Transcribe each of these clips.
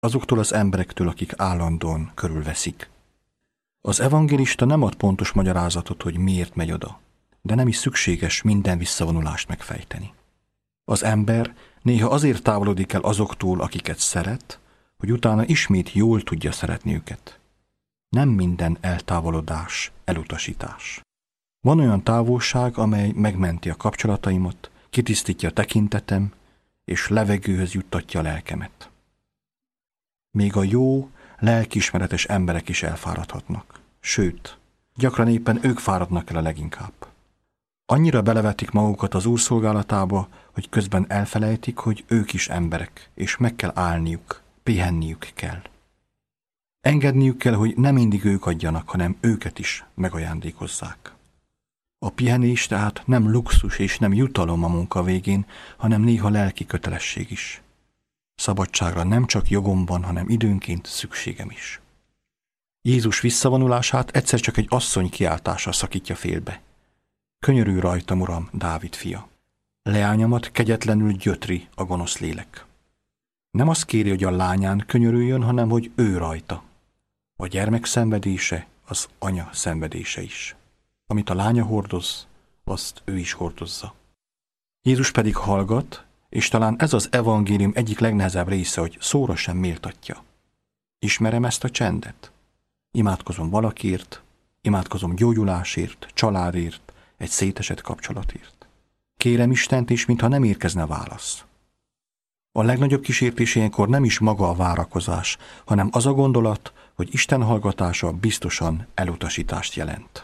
azoktól az emberektől, akik állandóan körülveszik. Az evangélista nem ad pontos magyarázatot, hogy miért megy oda, de nem is szükséges minden visszavonulást megfejteni. Az ember néha azért távolodik el azoktól, akiket szeret, hogy utána ismét jól tudja szeretni őket. Nem minden eltávolodás, elutasítás. Van olyan távolság, amely megmenti a kapcsolataimat, kitisztítja a tekintetem, és levegőhöz juttatja a lelkemet. Még a jó, lelkiismeretes emberek is elfáradhatnak. Sőt, gyakran éppen ők fáradnak el a leginkább. Annyira belevetik magukat az Úr szolgálatába, hogy közben elfelejtik, hogy ők is emberek, és meg kell állniuk, pihenniük kell. Engedniük kell, hogy nem mindig ők adjanak, hanem őket is megajándékozzák. A pihenés tehát nem luxus és nem jutalom a munka végén, hanem néha lelki kötelesség is. Szabadságra nem csak jogom van, hanem időnként szükségem is. Jézus visszavonulását egyszer csak egy asszony kiáltása szakítja félbe. Könyörülj rajtam, Uram, Dávid fia. Leányamat kegyetlenül gyötri a gonosz lélek. Nem azt kéri, hogy a lányán könyörüljön, hanem hogy ő rajta. A gyermek szenvedése az anya szenvedése is. Amit a lánya hordoz, azt ő is hordozza. Jézus pedig hallgat, és talán ez az evangélium egyik legnehezebb része, hogy szóra sem méltatja. Ismerem ezt a csendet. Imádkozom valakiért, imádkozom gyógyulásért, családért, egy szétesett kapcsolatért. Kérem Istent is, mintha nem érkezne válasz. A legnagyobb kísértés ilyenkor nem is maga a várakozás, hanem az a gondolat, hogy Isten hallgatása biztosan elutasítást jelent.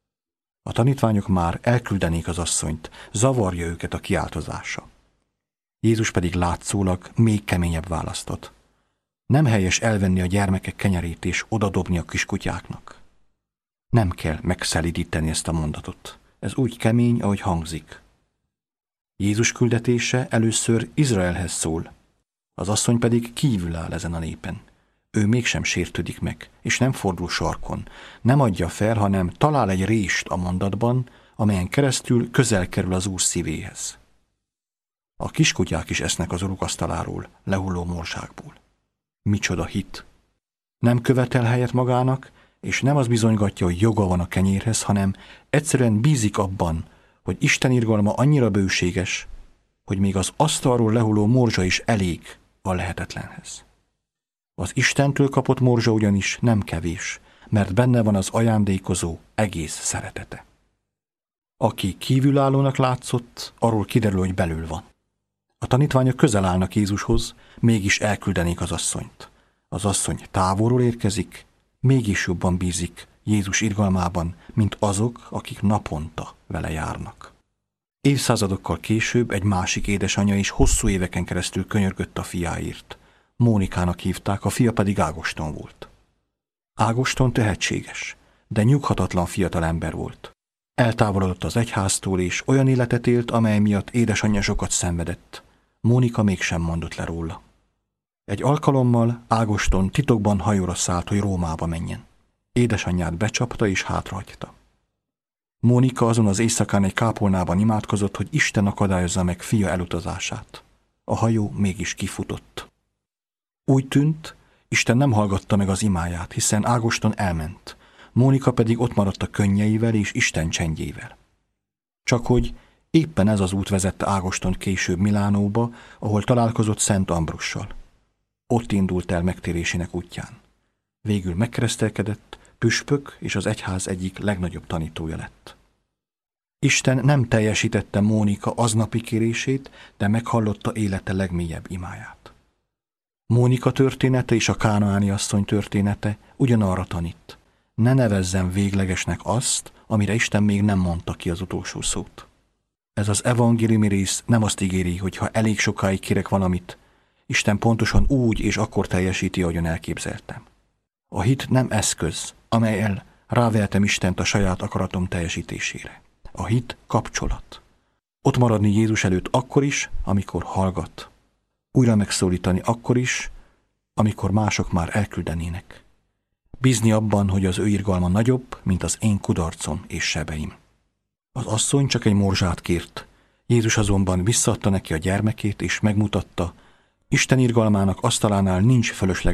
A tanítványok már elküldenék az asszonyt, zavarja őket a kiáltozása. Jézus pedig látszólag még keményebb választ ad. Nem helyes elvenni a gyermekek kenyerét és odadobni a kiskutyáknak. Nem kell megszelídíteni ezt a mondatot. Ez úgy kemény, ahogy hangzik. Jézus küldetése először Izraelhez szól, az asszony pedig kívül áll ezen a népen. Ő mégsem sértődik meg, és nem fordul sarkon. Nem adja fel, hanem talál egy rést a mondatban, amelyen keresztül közel kerül az Úr szívéhez. A kiskutyák is esznek az Uruk asztaláról, lehulló morzsákból. Micsoda hit! Nem követel helyet magának, és nem az bizonygatja, hogy joga van a kenyérhez, hanem egyszerűen bízik abban, hogy Isten irgalma annyira bőséges, hogy még az asztalról lehulló morzsa is elég a lehetetlenhez. Az Istentől kapott morzsa ugyanis nem kevés, mert benne van az ajándékozó egész szeretete. Aki kívülállónak látszott, arról kiderül, hogy belül van. A tanítványok közel állnak Jézushoz, mégis elküldenék az asszonyt. Az asszony távolról érkezik, mégis jobban bízik Jézus irgalmában, mint azok, akik naponta vele járnak. Évszázadokkal később egy másik édesanyja is hosszú éveken keresztül könyörgött a fiáért. Mónikának hívták, a fia pedig Ágoston volt. Ágoston tehetséges, de nyughatatlan fiatal ember volt. Eltávolodott az egyháztól, és olyan életet élt, amely miatt édesanyja sokat szenvedett. Mónika mégsem mondott le róla. Egy alkalommal Ágoston titokban hajóra szállt, hogy Rómába menjen. Édesanyját becsapta és hátrahagyta. Mónika azon az éjszakán egy kápolnában imádkozott, hogy Isten akadályozza meg fia elutazását. A hajó mégis kifutott. Úgy tűnt, Isten nem hallgatta meg az imáját, hiszen Ágoston elment, Mónika pedig ott maradt a könnyeivel és Isten csendjével. Csak hogy éppen ez az út vezette Ágostont később Milánóba, ahol találkozott Szent Ambrussal. Ott indult el megtérésének útján. Végül megkeresztelkedett, püspök és az egyház egyik legnagyobb tanítója lett. Isten nem teljesítette Mónika aznapi kérését, de meghallotta élete legmélyebb imáját. Mónika története és a kánaáni asszony története ugyanarra tanít. Ne nevezzem véglegesnek azt, amire Isten még nem mondta ki az utolsó szót. Ez az evangéliumi rész nem azt ígéri, hogy ha elég sokáig kérek valamit, Isten pontosan úgy és akkor teljesíti, ahogyan elképzeltem. A hit nem eszköz, amellyel rávehetem Istent a saját akaratom teljesítésére. A hit kapcsolat. Ott maradni Jézus előtt akkor is, amikor hallgat. Újra megszólítani akkor is, amikor mások már elküldenének. Bízni abban, hogy az ő irgalma nagyobb, mint az én kudarcom és sebeim. Az asszony csak egy morzsát kért. Jézus azonban visszaadta neki a gyermekét, és megmutatta, Isten irgalmának asztalánál nincs fölösleges